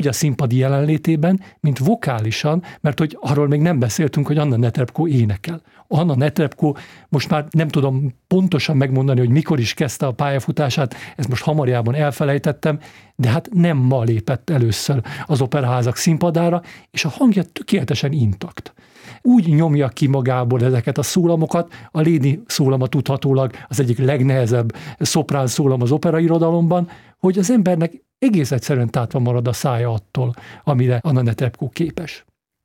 ugye a színpadi jelenlétében, mint vokálisan, mert hogy arról még nem beszéltünk, hogy Anna Netrebko énekel. Anna Netrebko, most már nem tudom pontosan megmondani, hogy mikor is kezdte a pályafutását, ezt most hamarjában elfelejtettem, de hát nem ma lépett először az operaházak színpadára, és a hangja tökéletesen intakt. Úgy nyomja ki magából ezeket a szólamokat, a Lady szólama tudhatólag az egyik legnehezebb szoprán szólam az operairodalomban, hogy az embernek egész egyszerűen tátva marad a szája attól, amire Anna Netrebko képes.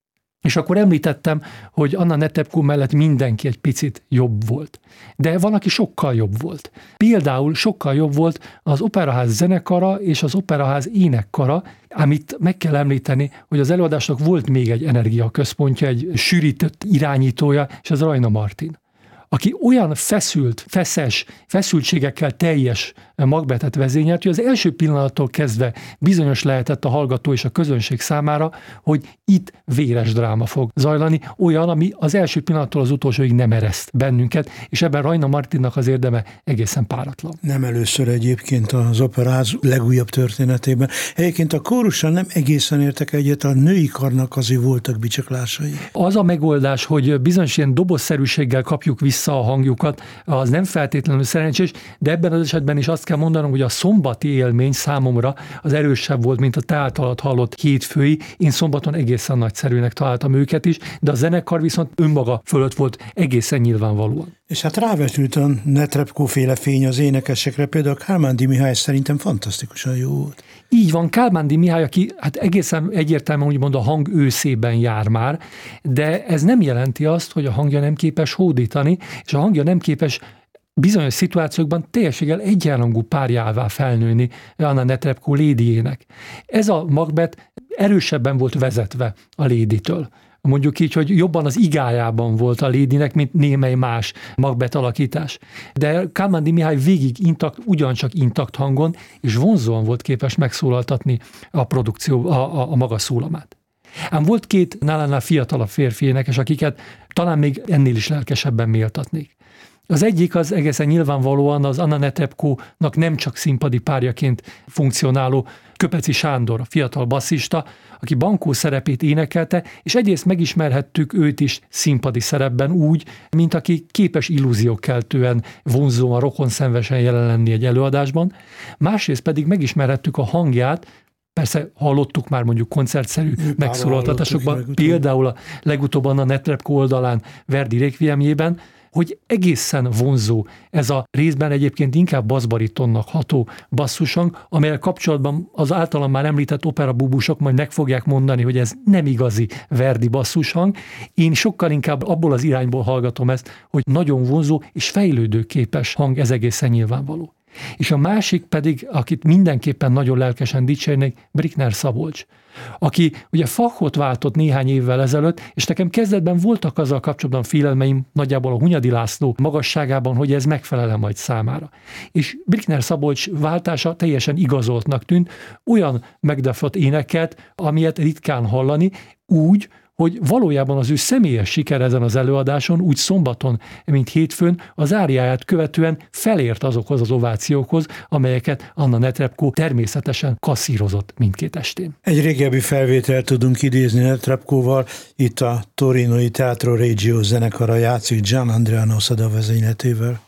És akkor említettem, hogy Anna Netrebko mellett mindenki egy picit jobb volt. De van, aki sokkal jobb volt. Például sokkal jobb volt az Operaház zenekara és az Operaház énekkara, amit meg kell említeni, hogy az előadásnak volt még egy energiaközpontja, egy sűrített irányítója, és ez Rajna Martin, aki olyan feszes, feszültségekkel teljes Macbethet vezényelt, hogy az első pillanattól kezdve bizonyos lehetett a hallgató és a közönség számára, hogy itt véres dráma fog zajlani, olyan, ami az első pillanattól az utolsóig nem ereszt bennünket, és ebben Rajna Martinnak az érdeme egészen páratlan. Nem először egyébként az Operaház legújabb történetében. Egyébként a kórussal nem egészen értek egyet, a női karnak azért voltak bicsaklásai. Az a megoldás, hogy bizonyos ilyen dobozszerűséggel kapjuk vissza a hangjukat, az nem feltétlenül szerencsés, de ebben az esetben is azt kell mondanom, hogy a szombati élmény számomra az erősebb volt, mint a te általad hallott hétfői. Én szombaton egészen nagyszerűnek találtam őket is, de a zenekar viszont önmaga fölött volt egészen nyilvánvalóan. És hát rávetült a Netrebko-féle fény az énekesekre, például Kálmándi Mihály szerintem fantasztikusan jó volt. Így van, Kálmándi Mihály, aki hát egészen egyértelműen úgymond a hang őszében jár már, de ez nem jelenti azt, hogy a hangja nem képes hódítani, és a hangja nem képes bizonyos szituációkban teljességgel egyenrangú párjává felnőni Anna Netrebko Ladyjének. Ez a Macbeth erősebben volt vezetve a Ladytől. Mondjuk így, hogy jobban az igájában volt a Ladynek, mint némely más Macbeth alakítás. De Kálmándi Mihály végig ugyancsak intakt hangon, és vonzóan volt képes megszólaltatni a produkció, a maga szólamát. Ám volt két nálánál fiatalabb férfi énekes, akiket talán még ennél is lelkesebben méltatnék. Az egyik az egészen nyilvánvalóan az Anna Netrebkónak nem csak színpadi párjaként funkcionáló Köpeci Sándor, a fiatal basszista, aki Bankó szerepét énekelte, és egyrészt megismerhettük őt is színpadi szerepben úgy, mint aki képes illúziókeltően vonzóan, rokonszenvesen jelen lenni egy előadásban, másrészt pedig megismerhettük a hangját, persze hallottuk már mondjuk koncertszerű megszólaltatásokban, például a legutóbb Anna Netrebko oldalán Verdi Requiemjében, hogy egészen vonzó ez a részben egyébként inkább basszbaritonnak ható basszushang, amelyel kapcsolatban az általam már említett operabúbusok majd meg fogják mondani, hogy ez nem igazi Verdi basszushang. Én sokkal inkább abból az irányból hallgatom ezt, hogy nagyon vonzó és fejlődőképes hang, ez egészen nyilvánvaló. És a másik pedig, akit mindenképpen nagyon lelkesen dicsérnék, Brickner Szabolcs, aki ugye Fachot váltott néhány évvel ezelőtt, és nekem kezdetben voltak azzal kapcsolatban félelmeim nagyjából a Hunyadi László magasságában, hogy ez megfelel majd számára. És Brickner Szabolcs váltása teljesen igazoltnak tűnt, olyan Macbethet énekelt, amilyet ritkán hallani, úgy, hogy valójában az ő személyes siker ezen az előadáson úgy szombaton, mint hétfőn az áriáját követően felért azokhoz az ovációkhoz, amelyeket Anna Netrebko természetesen kasszírozott mindkét estén. Egy régebbi felvételt tudunk idézni Netrebkóval, itt a torinoi Teatro Regio zenekara játszik Gian Andrea Nosada vezényletével.